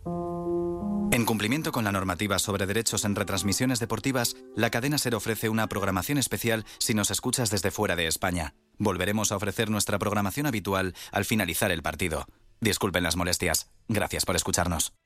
En cumplimiento con la normativa sobre derechos en retransmisiones deportivas, la cadena SER ofrece una programación especial si nos escuchas desde fuera de España. Volveremos a ofrecer nuestra programación habitual al finalizar el partido. Disculpen las molestias. Gracias por escucharnos.